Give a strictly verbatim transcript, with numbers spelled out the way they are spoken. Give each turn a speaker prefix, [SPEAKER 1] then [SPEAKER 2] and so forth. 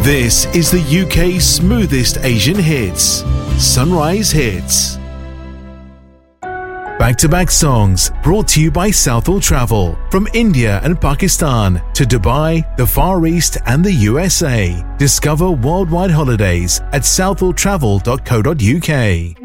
[SPEAKER 1] This is the U K's smoothest Asian hits, Sunrise Hits. Back-to-back songs brought to you by Southall Travel. From India and Pakistan to Dubai, the Far East and the U S A. Discover worldwide holidays at southall travel dot co dot uk.